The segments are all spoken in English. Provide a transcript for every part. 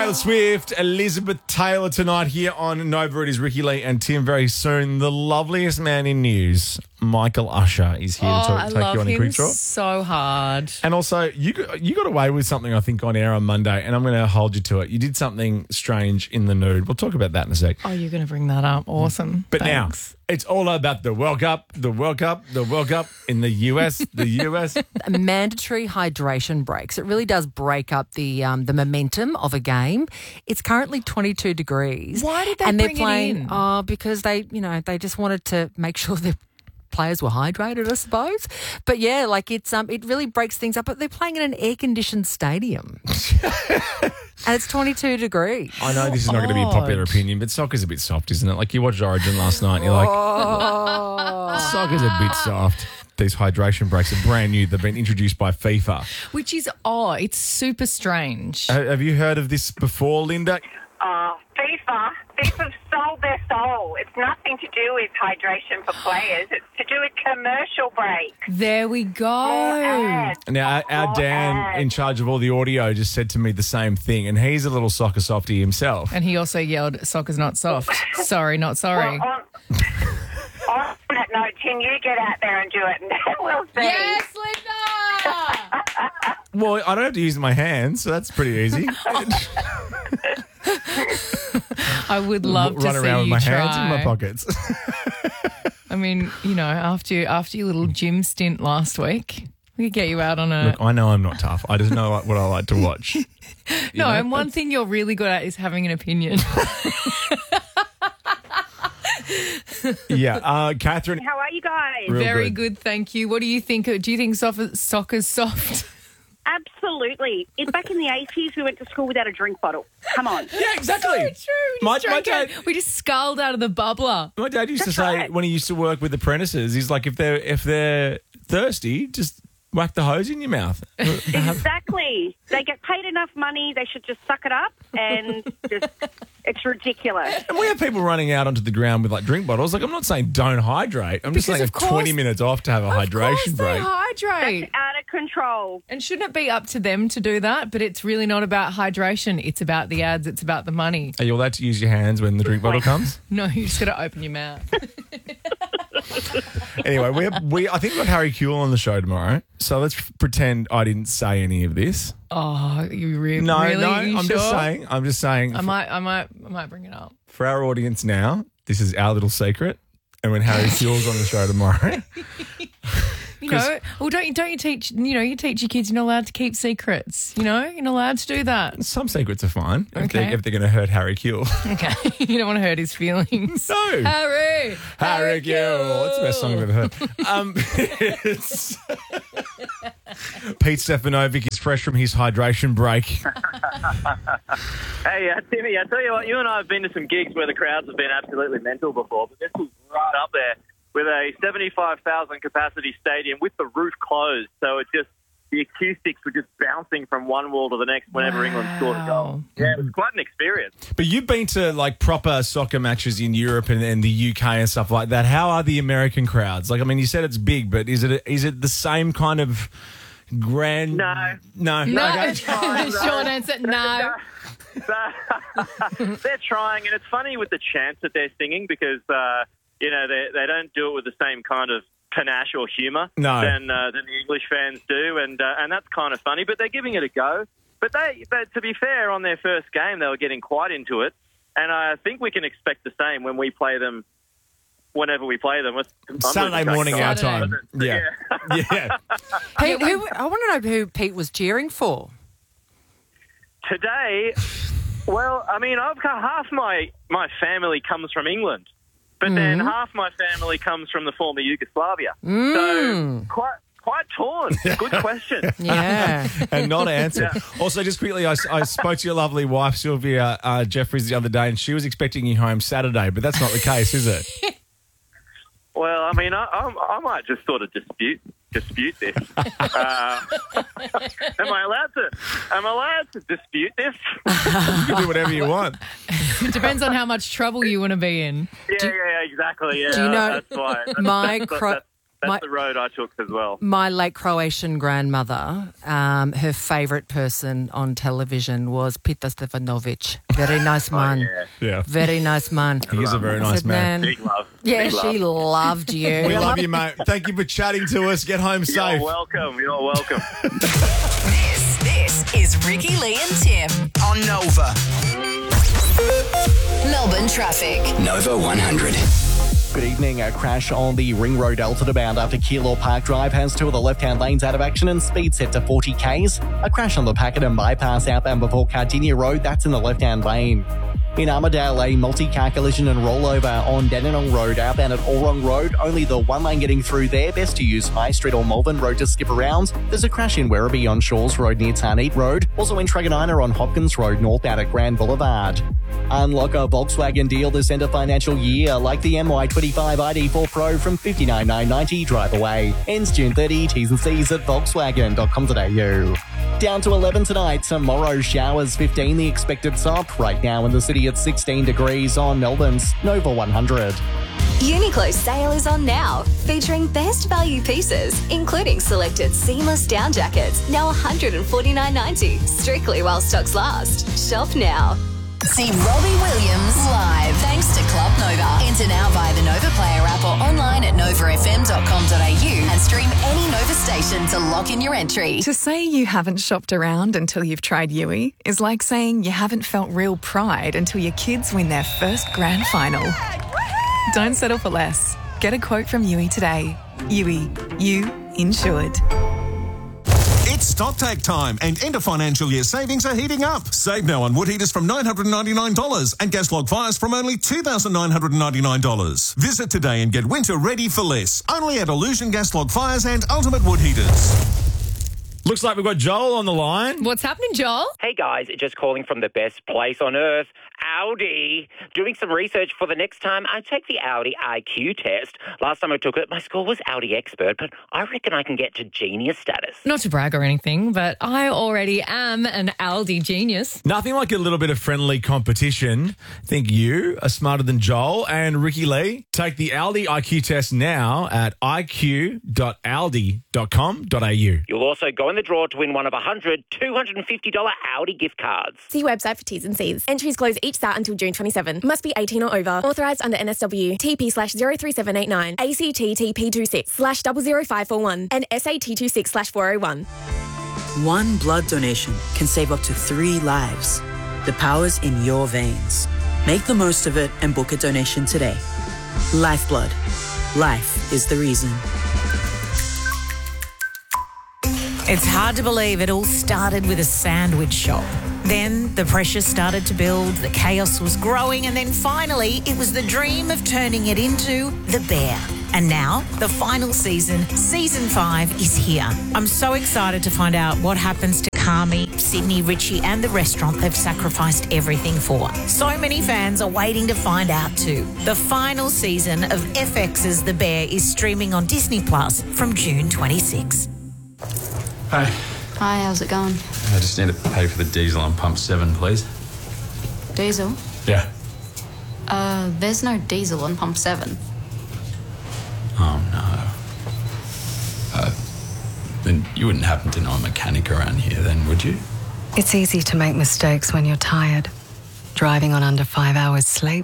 Taylor Swift, Elizabeth Taylor tonight here on Nova. It is Ricky Lee and Tim. Very soon, the loveliest man in news, Michael Usher, is here to take you on a quick tour. So hard. And also, you got away with something, I think, on air on Monday, and I'm going to hold you to it. You did something strange in the nude. We'll talk about that in a sec. Oh, you're going to bring that up. Awesome. But Thanks. now, it's all about the World Cup in the US, the US. Mandatory hydration breaks. It really does break up the momentum of a game. It's currently 22 degrees. Why did they and bring they're playing, it in? Oh, because they just wanted to make sure their players were hydrated, I suppose. But yeah, like it really breaks things up. But they're playing in an air-conditioned stadium. And it's 22 degrees. I know this is not going to be a popular opinion, but soccer's a bit soft, isn't it? Like you watched Origin last night and you're like, soccer's a bit soft. These hydration breaks are brand new. They've been introduced by FIFA. Which is odd. It's super strange. Have you heard of this before, Linda? FIFA sold their soul. It's nothing to do with hydration for players. It's to do with commercial breaks. There we go. Now, our Dan, in charge of all the audio, just said to me the same thing, and he's a little soccer softy himself. And he also yelled, soccer's not soft. Sorry, not sorry. Well, on that note, Tim, you get out there and do it, and then we'll see. Yes, Linda! Well, I don't have to use my hands, so that's pretty easy. I would love to run see around with you my try. hands in my pockets. I mean, after your little gym stint last week, we could get you out on a... Look, I know I'm not tough. I just know what I like to watch. And one thing you're really good at is having an opinion. Yeah. Catherine. How are you guys? Real Very good, thank you. What do you think? Do you think soccer's soft? Absolutely. Back in the 80s, we went to school without a drink bottle. Come on. Yeah, exactly. So true. My dad, We just sculled out of the bubbler. my dad used to say right. when he used to work with apprentices, he's like, if they're thirsty, just whack the hose in your mouth. Exactly. They get paid enough money. They should just suck it up and it's ridiculous. And we have people running out onto the ground with like drink bottles. Like, I'm not saying don't hydrate. I'm just Because saying of course- 20 minutes off to have a hydration break. They hydrate. Out of control. And shouldn't it be up to them to do that? But it's really not about hydration. It's about the ads. It's about the money. Are you allowed to use your hands when the drink bottle comes? No, you just got to open your mouth. Anyway, I think we've got Harry Kuehl on the show tomorrow. So let's pretend I didn't say any of this. Oh, you really? No, really? no. You I'm sure? just saying. I might bring it up. For our audience now, this is our little secret. And when Harry Kuehl's on the show tomorrow, Well, don't you teach? You teach your kids you're not allowed to keep secrets. You're not allowed to do that. some secrets are fine if Okay. they're going to hurt Harry Kuehl. Okay, you don't want to hurt his feelings. No. Harry Kuehl. That's the best song I've ever heard. It's Pete Stefanovic is fresh from his hydration break. Hey, Timmy, I tell you what, you and I have been to some gigs where the crowds have been absolutely mental before, but this was right up there with a 75,000 capacity stadium with the roof closed. So it just, the acoustics were just bouncing from one wall to the next whenever England scored a goal. Yeah, it was quite an experience. But you've been to like proper soccer matches in Europe and the UK and stuff like that. How are the American crowds? Like, I mean, you said it's big, but is it the same kind of grand? No. No, Okay. short answer, no. They're trying, and it's funny with the chants that they're singing because, they don't do it with the same kind of panache or humour No. than the English fans do, and that's kind of funny. But they're giving it a go. But to be fair, on their first game, they were getting quite into it, and I think we can expect the same when we play them. Whenever we play them, Saturday morning our time. Yeah. Yeah. Pete, I want to know who Pete was cheering for. Today, well, I mean, I've got half my family comes from England, but then half my family comes from the former Yugoslavia. So quite torn. Good question. Yeah. And not answered. Yeah. Also, just quickly, I spoke to your lovely wife, Sylvia Jeffries, the other day, and she was expecting you home Saturday, but that's not the case, is it? Well, I mean, I might just sort of dispute this. Am I allowed to dispute this? You can do whatever you want. It depends on how much trouble you want to be in. Yeah, exactly. Yeah, Do you know that's why. That's the road I took as well. My late Croatian grandmother, her favourite person on television was Peter Stefanovic. Very nice man. Yeah. Very nice man. He is a very nice man. Big love. Yeah, Big love. she loved you. We love you, mate. Thank you for chatting to us. Get home safe. You're welcome. You're welcome. This is Ricky, Lee and Tim On Nova. Melbourne traffic. Nova 100. Good evening. A crash on the Ring Road Elton bound after Keilor Park Drive has two of the left-hand lanes out of action and speed set to 40 k's. A crash on the Pakenham bypass outbound before Cardinia Road, that's in the left-hand lane. In Armidale, a multi-car collision and rollover on Dandenong Road outbound at Orong Road. Only the one lane getting through there. Best to use High Street or Malvern Road to skip around. There's a crash in Werribee on Shores Road near Tarneet Road. Also in Tregonina on Hopkins Road northbound at Grand Boulevard. Unlock a Volkswagen deal this end of financial year, like the MY25 ID4 Pro from $59,990 drive away. Ends June 30. T's and C's at Volkswagen.com.au. Down to 11 tonight. Tomorrow showers 15 the expected top. Right now in the city at 16 degrees on Melbourne's Nova 100. Uniqlo's sale is on now, featuring best value pieces, including selected seamless down jackets, now $149.90, strictly while stocks last. Shop now. See Robbie Williams live thanks to Club Nova. Enter now via the Nova Player app or online at novafm.com.au and stream any Nova station to lock in your entry. To say you haven't shopped around until you've tried Yui is like saying you haven't felt real pride until your kids win their first grand final. Don't settle for less. Get a quote from Yui today. Yui, you insured. It's stocktake time and end of financial year savings are heating up. Save now on wood heaters from $999 and gas log fires from only $2,999. Visit today and get winter ready for less. Only at Illusion Gas Log Fires and Ultimate Wood Heaters. Looks like we've got Joel on the line. What's happening, Joel? Hey guys, just calling from the best place on earth, Audi. Doing some research for the next time I take the Audi IQ test. Last time I took it, my score was Audi Expert, but I reckon I can get to genius status. Not to brag or anything, but I already am an Aldi genius. Nothing like a little bit of friendly competition. Think you are smarter than Joel and Ricky Lee. Take the Aldi IQ test now at iq.aldi.com.au. You'll also go in the draw to win one of 100 $250 Audi gift cards. See website for T's and C's. Entries close each start until June 27. Must be 18 or over. Authorised under NSW. TP/03789. ACT TP26/00541 and SAT26/401. One blood donation can save up to 3 lives. The power's in your veins. Make the most of it and book a donation today. Lifeblood. Life is the reason. It's hard to believe it all started with a sandwich shop. Then the pressure started to build, the chaos was growing, and then finally it was the dream of turning it into The Bear. And now, the final season, Season 5, is here. I'm so excited to find out what happens to Carmi, Sydney, Richie, and the restaurant they've sacrificed everything for. So many fans are waiting to find out too. The final season of FX's The Bear is streaming on Disney Plus from June 26. Hey. Hi, how's it going? I just need to pay for the diesel on pump 7, please. Diesel? Yeah. There's no diesel on pump 7. Oh, no. Then you wouldn't happen to know a mechanic around here then, would you? It's easy to make mistakes when you're tired. Driving on under 5 hours sleep.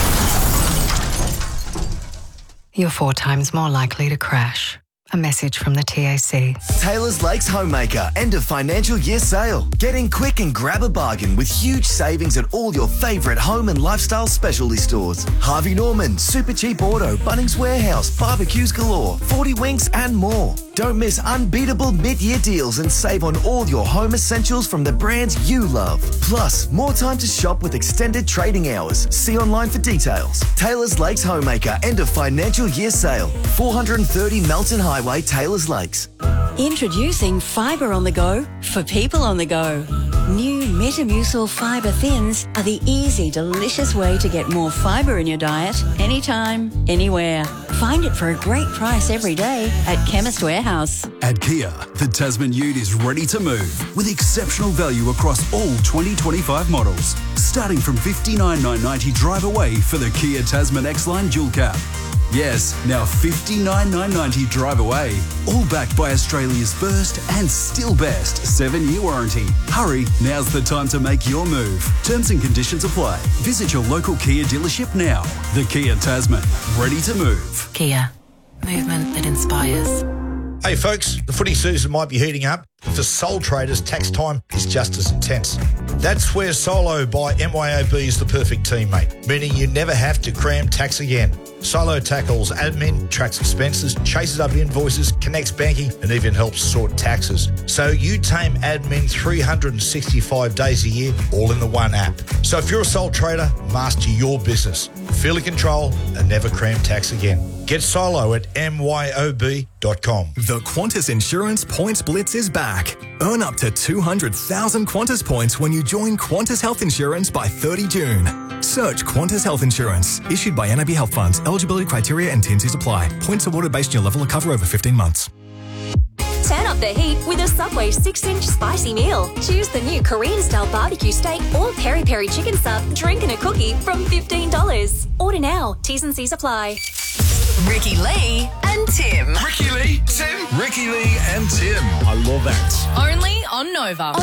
You're 4 times more likely to crash. A message from the TAC. Taylor's Lakes Homemaker end of financial year sale. Get in quick and grab a bargain with huge savings at all your favourite home and lifestyle specialty stores. Harvey Norman, Super Cheap Auto, Bunnings Warehouse, barbecues galore, 40 Winks and more. Don't miss unbeatable mid-year deals and save on all your home essentials from the brands you love. Plus, more time to shop with extended trading hours. See online for details. Taylor's Lakes Homemaker end of financial year sale. 430 Melton Highway, Taylor's Lakes. Introducing Fibre on the Go for people on the go. New Metamucil Fibre Thins are the easy, delicious way to get more fibre in your diet anytime, anywhere. Find it for a great price every day at Chemist Warehouse. At Kia, the Tasman Ute is ready to move with exceptional value across all 2025 models. Starting from $59,990 drive away for the Kia Tasman X-Line Dual Cab. Yes, now $59,990 drive away. All backed by Australia's first and still best 7-year warranty. Hurry, now's the time to make your move. Terms and conditions apply. Visit your local Kia dealership now. The Kia Tasman, ready to move. Kia, movement that inspires. Hey folks, the footy season might be heating up, but for sole traders, tax time is just as intense. That's where Solo by MYOB is the perfect teammate, meaning you never have to cram tax again. Solo tackles admin, tracks expenses, chases up invoices, connects banking, and even helps sort taxes. So you tame admin 365 days a year, all in the one app. So if you're a sole trader, master your business. Feel in control and never cram tax again. Get Solo at myob.com. The Qantas Insurance Points Blitz is back. Earn up to 200,000 Qantas points when you join Qantas Health Insurance by 30 June. Search Qantas Health Insurance. Issued by NAB Health Funds. Eligibility criteria and T&Cs apply. Points awarded based on your level of cover over 15 months. Turn up the heat with a Subway 6-inch spicy meal. Choose the new Korean-style barbecue steak or peri-peri chicken sub, drink and a cookie from $15. Order now. T's and C's apply. Ricky Lee and Tim. Ricky Lee, Tim. Ricky Lee and Tim. I love that. Only on Nova.